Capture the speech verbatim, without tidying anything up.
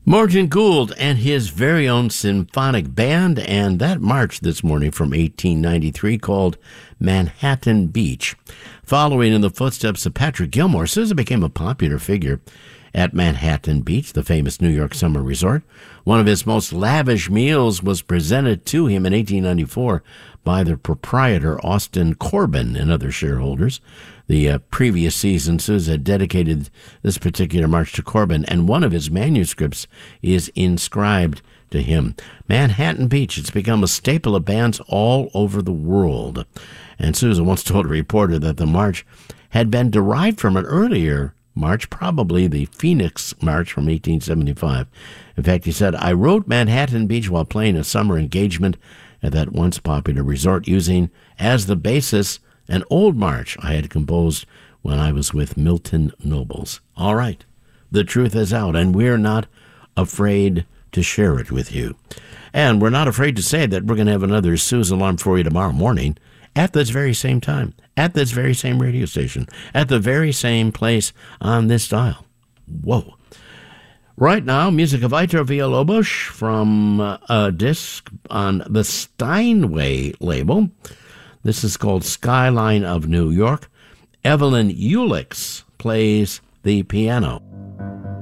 Morgan Gould and his very own symphonic band, and that march this morning from eighteen ninety-three called Manhattan Beach. Following in the footsteps of Patrick Gilmore, Sousa became a popular figure at Manhattan Beach, the famous New York summer resort. One of his most lavish meals was presented to him in eighteen ninety-four by the proprietor Austin Corbin and other shareholders. The uh, previous season, Sousa had dedicated this particular march to Corbin, and one of his manuscripts is inscribed to him. Manhattan Beach, it's become a staple of bands all over the world. And Sousa once told a reporter that the march had been derived from an earlier march, probably the Phoenix March from eighteen seventy-five. In fact, he said, "I wrote Manhattan Beach while playing a summer engagement at that once popular resort, using as the basis an old march I had composed when I was with Milton Nobles." All right, the truth is out, and we're not afraid to share it with you. And we're not afraid to say that we're going to have another Sousa Alarm for you tomorrow morning at this very same time, at this very same radio station, at the very same place on this dial. Whoa. Right now, music of Aitor Villalobos from uh, a disc on the Steinway label. This is called Skyline of New York. Evelyn Ulix plays the piano.